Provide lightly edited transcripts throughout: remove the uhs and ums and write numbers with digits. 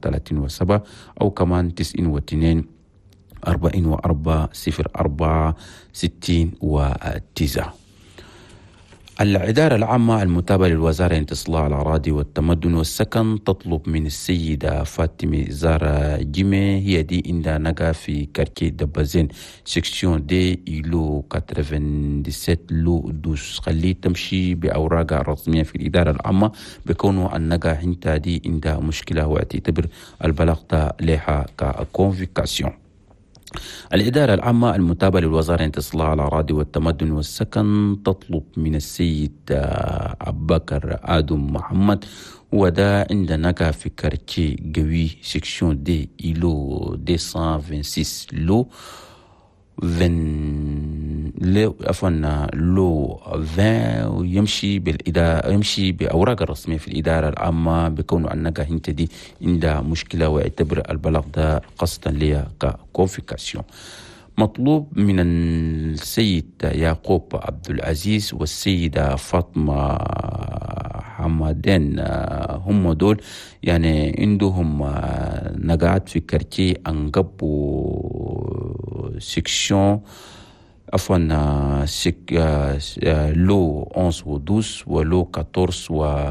37 أو كمان 92 44 04 69. الإدارة العامة المتابعة للوزارة للإصلاح الأراضي والتمدن والسكن تطلب من السيدة فاطمة زارا جيمي، هي دي عندها نقا في كاركي دبازين سكسيون دي إلو 97 لو دوس، خليه تمشي بأوراقها الرسمية في الإدارة العامة بكونه النقا انتا دي عندها مشكلة وتعتبر البلاغ ده لها ككونفيكاسيون. الإدارة العامة المتابعة للوزارة للإصلاح الأراضي والتمدن والسكن تطلب من السيد أبوبكر آدم محمد، وده عندنا في كارتي قوي سكشن دي إلو 226 لو 20 يمشي بأوراق الرسمية في الإدارة العامة بكون أنك انت دي عندها مشكلة ويعتبر البلاغ ده قصدا ليها ككونفيكاسيون. مطلوب من السيد يعقوب عبد العزيز والسيدة فاطمة حمادين، هم دول يعني عندهم نقاط في كارتي أنقبوا سكشن لو 11 و 12 ولو 14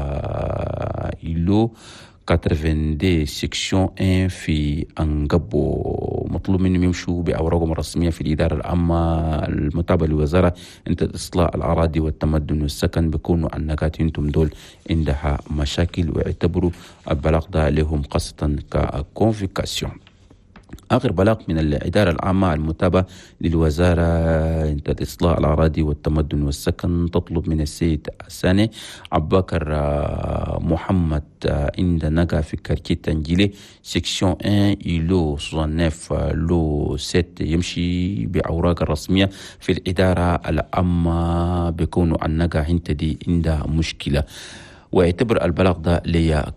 ولو 82 سكشن 1 في أنقبو. مطلوب منهم يمشوا بأوراقهم الرسمية في الإدارة العامة المتابعة للوزارة إصلاح الأراضي والتمدن والسكن بيكونوا النقاط انتم دول عندها مشاكل ويعتبروا البلاغ ده لهم قصدا ككونفيكاسيون. آخر بلاغ من الإدارة العامة المتابعة للوزارة إصلاح الأراضي والتمدن والسكن تطلب من السيد الثاني أبوبكر محمد عند نقا في كارتي تنجيلي سكشن 1 إلو 69 لو 7 يمشي بأوراق الرسمية في الإدارة العامة بيكونوا النقا دي عندها مشكلة ويعتبر البلاغ ده ليا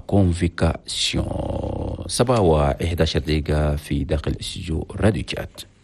ككونفيكاسيون. 7:11 في داخل استوديو راديو جات.